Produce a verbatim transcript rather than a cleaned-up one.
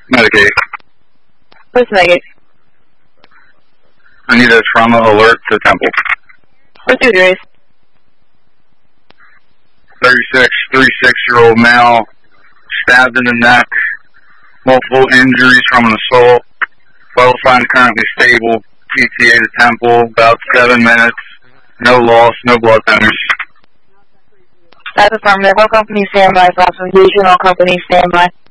Medicaid. What's Medicaid? I need a trauma alert to Temple. What's your address? thirty-six, thirty-six-year-old male, stabbed in the neck, multiple injuries from an assault, well found currently stable, P T A to Temple, about seven minutes, no loss, no blood thinners. That's affirmative. All company standby. Classification, all company standby.